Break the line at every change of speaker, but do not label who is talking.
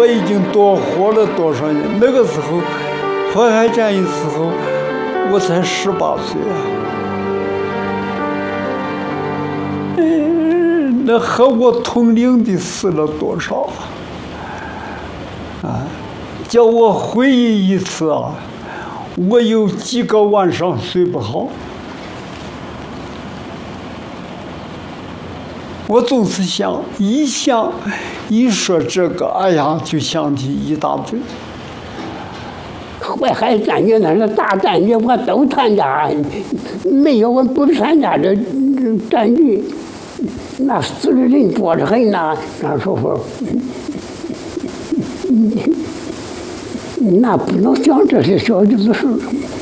我已经多活了多少年？那个时候，淮海战役时候，我才18岁啊。那和我同龄的死了多少啊？叫我回忆一次啊，我有几个晚上睡不好。我总是想，一说这个，哎呀，就想起一大堆。
淮海战役那是大战役，我都参加，没有我不参加这战役，那死的人多得很呐，那时候，那不能讲这些小子的事。